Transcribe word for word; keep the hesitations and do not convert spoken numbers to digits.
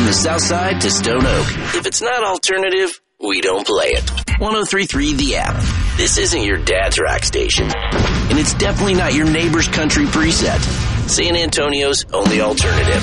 from the South Side to Stone Oak. If it's not alternative, we don't play it. one oh three point three The App. This isn't your dad's rock station. And it's definitely not your neighbor's country preset. San Antonio's only alternative.